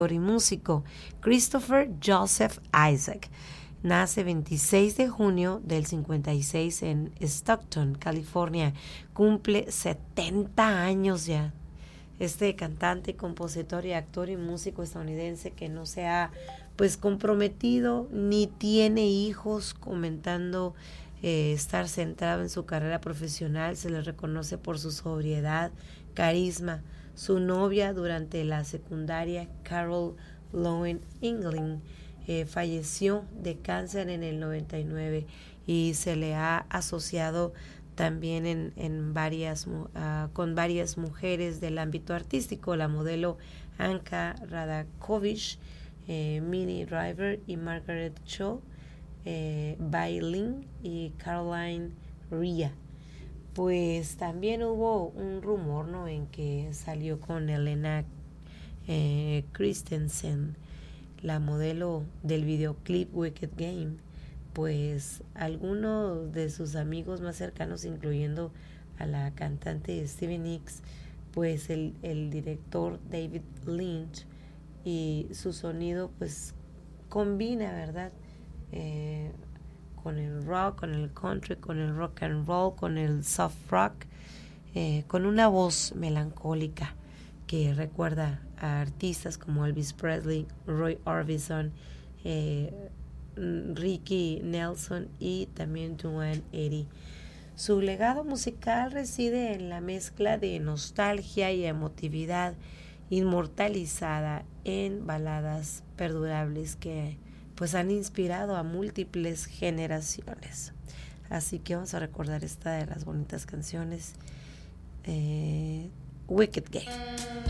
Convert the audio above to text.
y músico Christopher Joseph Isaac. Nace 26 de junio del 56 en Stockton, California. Cumple 70 años ya. Este cantante, compositor y actor y músico estadounidense que no se ha pues comprometido ni tiene hijos, comentando estar centrado en su carrera profesional. Se le reconoce por su sobriedad, carisma. Su novia durante la secundaria, Carol Lowen Engling, falleció de cáncer en el 99 y se le ha asociado también con varias mujeres del ámbito artístico, la modelo Anka Radakovich, Minnie Driver y Margaret Cho, Bai Ling y Caroline Rhea. Pues también hubo un rumor, ¿no?, en que salió con Elena Christensen, la modelo del videoclip Wicked Game. Pues algunos de sus amigos más cercanos, incluyendo a la cantante Stevie Nicks, pues el director David Lynch, y su sonido pues combina, ¿verdad?, con el rock, con el country, con el rock and roll, con el soft rock, con una voz melancólica que recuerda a artistas como Elvis Presley, Roy Orbison, Ricky Nelson y también Duane Eddy. Su legado musical reside en la mezcla de nostalgia y emotividad inmortalizada en baladas perdurables que pues han inspirado a múltiples generaciones. Así que vamos a recordar esta de las bonitas canciones, Wicked Game.